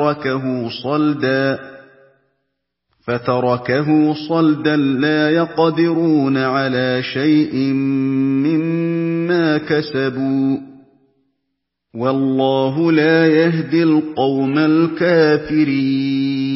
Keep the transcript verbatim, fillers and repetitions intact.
فتركه صلدا فتركه صلدا لا يقدرون على شيء مما كسبوا والله لا يهدي القوم الكافرين